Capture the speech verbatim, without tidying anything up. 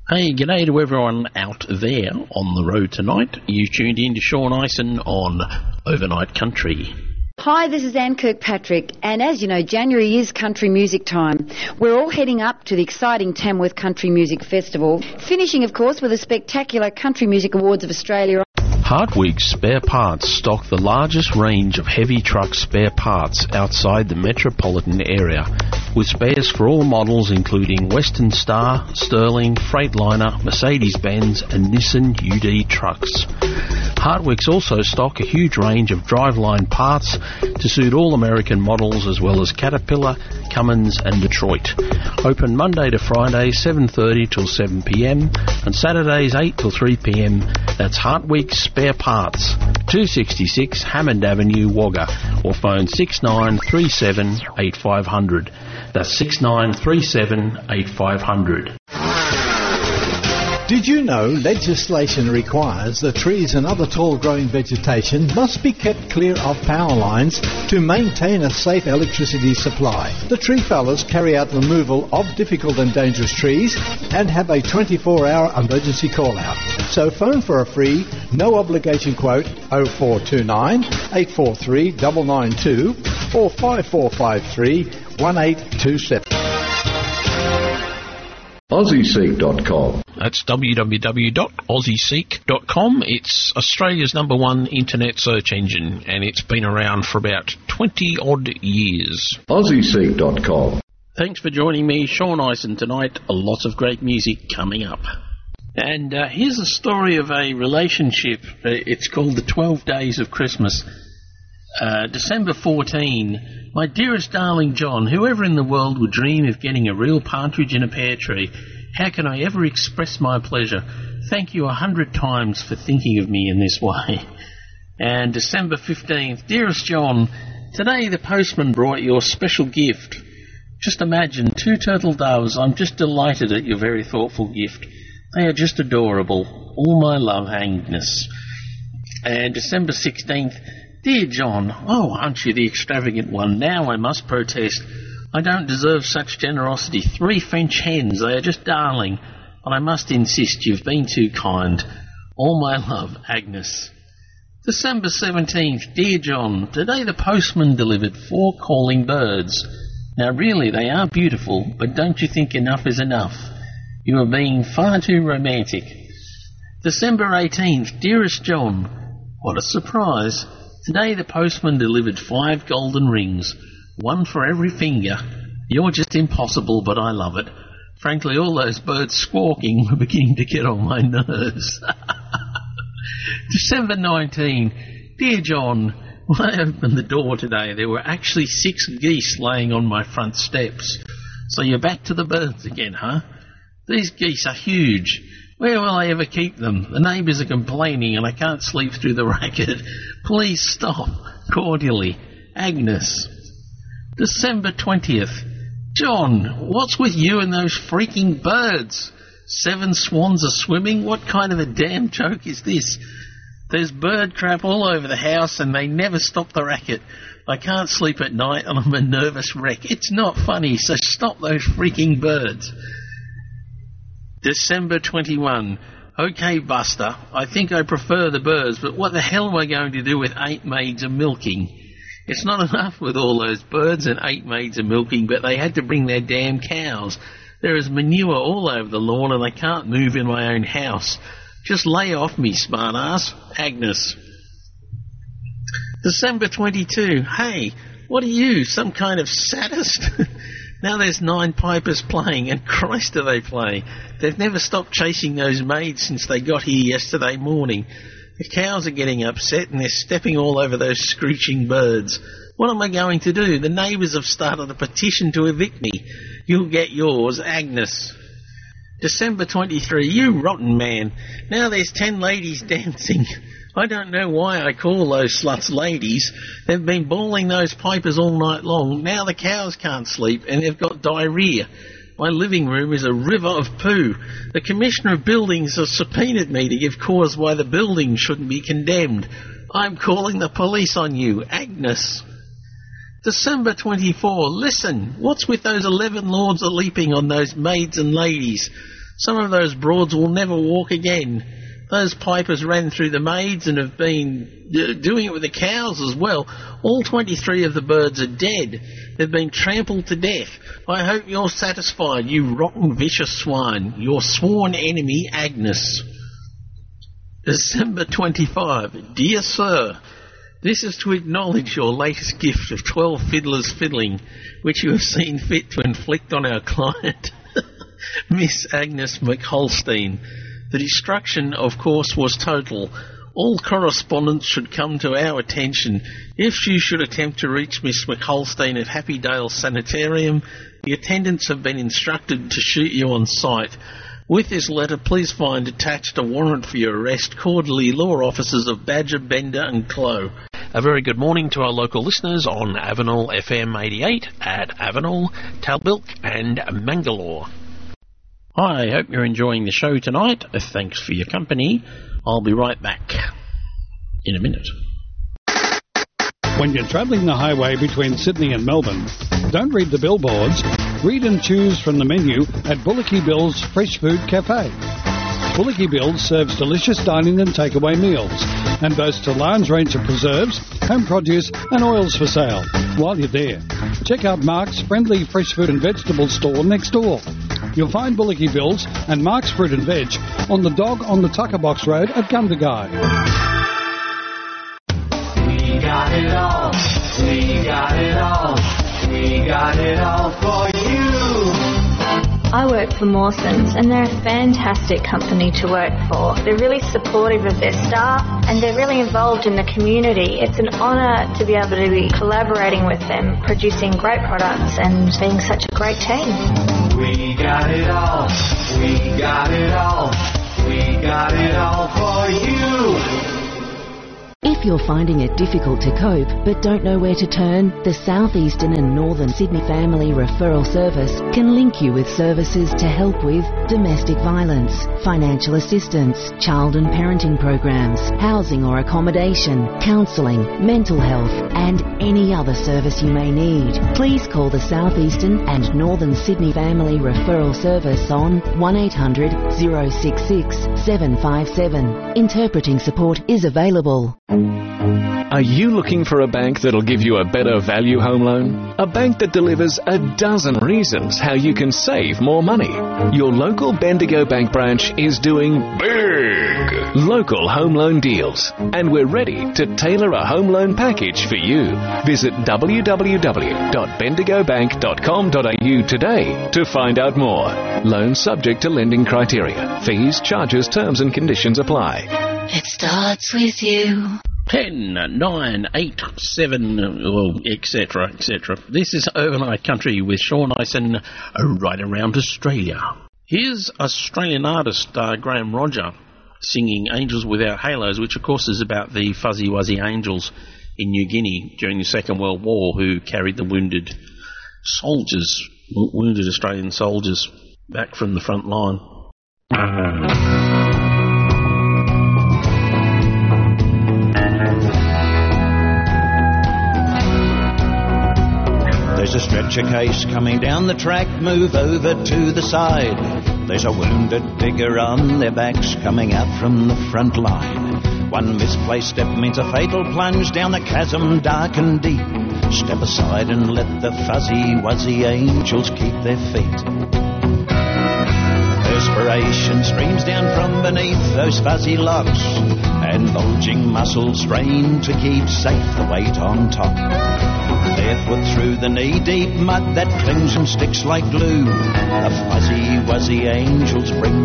Hey, g'day to everyone out there on the road tonight. You tuned in to Sean Ison on Overnight Country. Hi, this is Anne Kirkpatrick, and as you know, January is country music time. We're all heading up to the exciting Tamworth Country Music Festival, finishing, of course, with the spectacular Country Music Awards of Australia. Hartwig Spare Parts stock the largest range of heavy truck spare parts outside the metropolitan area, with spares for all models including Western Star, Sterling, Freightliner, Mercedes-Benz and Nissan U D trucks. Hartwigs also stock a huge range of driveline parts to suit all American models as well as Caterpillar, Cummins and Detroit. Open Monday to Friday seven thirty till seven p m and Saturdays eight till three p m. That's Hartwig Spare Parts, two sixty-six Hammond Avenue, Wagga, or phone six nine three seven eight five zero zero. That's six nine three seven eight five zero zero. Did you know legislation requires that trees and other tall-growing vegetation must be kept clear of power lines to maintain a safe electricity supply? The tree fellers carry out removal of difficult and dangerous trees and have a twenty-four hour emergency call-out. So phone for a free, no-obligation quote oh four two nine, eight four three, nine nine two or five four five three, one eight two seven. Aussie Seek dot com. That's w w w dot aussie seek dot com. It's Australia's number one internet search engine, and it's been around for about twenty odd years. Aussie Seek dot com. Thanks for joining me, Sean Ison, tonight. A lot of great music coming up. And uh, here's a story of a relationship. It's called The twelve Days of Christmas. Uh, December fourteenth. My dearest darling John, whoever in the world would dream of getting a real partridge in a pear tree? How can I ever express my pleasure? Thank you a hundred times for thinking of me in this way. And December fifteenth. Dearest John, today the postman brought your special gift. Just imagine, two turtle doves. I'm just delighted at your very thoughtful gift. They are just adorable. All my love, Agnes. And December sixteenth. Dear John, oh, aren't you the extravagant one? Now I must protest. I don't deserve such generosity. Three French hens, they are just darling. But I must insist, you've been too kind. All my love, Agnes. December seventeenth. Dear John, today the postman delivered four calling birds. Now really, they are beautiful, but don't you think enough is enough? You are being far too romantic. December eighteenth. Dearest John, what a surprise. Today the postman delivered five golden rings, one for every finger. You're just impossible, but I love it. Frankly, all those birds squawking were beginning to get on my nerves. December nineteenth. Dear John, when I opened the door today, there were actually six geese laying on my front steps. So you're back to the birds again, huh? These geese are huge. Where will I ever keep them? The neighbours are complaining and I can't sleep through the racket. Please stop. Cordially, Agnes. December twentieth. John, what's with you and those freaking birds? Seven swans are swimming? What kind of a damn joke is this? There's bird crap all over the house and they never stop the racket. I can't sleep at night and I'm a nervous wreck. It's not funny, so stop those freaking birds. December twenty-first. Okay, Buster, I think I prefer the birds, but what the hell am I going to do with eight maids of milking? It's not enough with all those birds and eight maids of milking, but they had to bring their damn cows. There is manure all over the lawn and I can't move in my own house. Just lay off me, smartass. Agnes. December twenty-second. Hey, what are you, some kind of sadist? Now there's nine pipers playing, and Christ do they play. They've never stopped chasing those maids since they got here yesterday morning. The cows are getting upset and they're stepping all over those screeching birds. What am I going to do? The neighbours have started a petition to evict me. You'll get yours, Agnes. December twenty-third. You rotten man. Now there's ten ladies dancing. I don't know why I call those sluts ladies. They've been bawling those pipers all night long. Now the cows can't sleep and they've got diarrhea. My living room is a river of poo. The Commissioner of Buildings has subpoenaed me to give cause why the building shouldn't be condemned. I'm calling the police on you, Agnes. December twenty-fourth. Listen, what's with those eleven lords a-leaping on those maids and ladies? Some of those broads will never walk again. Those pipers ran through the maids and have been uh, doing it with the cows as well. All twenty-three of the birds are dead. They've been trampled to death. I hope you're satisfied, you rotten, vicious swine. Your sworn enemy, Agnes. December twenty-fifth. Dear Sir, this is to acknowledge your latest gift of twelve fiddlers fiddling, which you have seen fit to inflict on our client, Miss Agnes McHolstein. The destruction, of course, was total. All correspondence should come to our attention. If you should attempt to reach Miss McHolstein at Happydale Sanitarium, the attendants have been instructed to shoot you on sight. With this letter, please find attached a warrant for your arrest. Cordially, law officers of Badger, Bender and Clow. A very good morning to our local listeners on Avenel F M eighty-eight at Avenel, Talbilk and Mangalore. I hope you're enjoying the show tonight. Thanks for your company. I'll be right back in a minute. When you're travelling the highway between Sydney and Melbourne, don't read the billboards. Read and choose from the menu at Bullocky Bill's Fresh Food Cafe. Bullocky Bill's serves delicious dining and takeaway meals and boasts a large range of preserves, home produce and oils for sale. While you're there, check out Mark's friendly fresh food and vegetable store next door. You'll find Bullocky Bill's and Mark's Fruit and Veg on the Dog on the Tucker Box Road at Gundagai. We got it all. We got it all. We got it all for you. I work for Mawson's and they're a fantastic company to work for. They're really supportive of their staff and they're really involved in the community. It's an honour to be able to be collaborating with them, producing great products and being such a great team. We got it all. We got it all. We got it all for you. If you're finding it difficult to cope but don't know where to turn, the South Eastern and Northern Sydney Family Referral Service can link you with services to help with domestic violence, financial assistance, child and parenting programs, housing or accommodation, counselling, mental health and any other service you may need. Please call the South Eastern and Northern Sydney Family Referral Service on one eight hundred, oh six six, seven five seven. Interpreting support is available. Are you looking for a bank that'll give you a better value home loan? A bank that delivers a dozen reasons how you can save more money. Your local Bendigo Bank branch is doing big local home loan deals, and we're ready to tailor a home loan package for you. Visit w w w dot bendigo bank dot com dot a u today to find out more. Loans subject to lending criteria. Fees, charges, terms and conditions apply. It starts with you. ten, nine, eight, seven, well, et cetera, et cetera. This is Overnight Country with Sean Ison, right around Australia. Here's Australian artist uh, Graham Roger singing Angels Without Halos, which of course is about the Fuzzy Wuzzy Angels in New Guinea during the Second World War who carried the wounded soldiers, wounded Australian soldiers back from the front line. There's a stretcher case coming down the track, move over to the side. There's a wounded digger on their backs coming out from the front line. One misplaced step means a fatal plunge down the chasm dark and deep. Step aside and let the fuzzy wuzzy angels keep their feet. Perspiration streams down from beneath those fuzzy locks, and bulging muscles strain to keep safe the weight on top. Barefoot through the knee-deep mud that clings and sticks like glue, the fuzzy wuzzy angels bring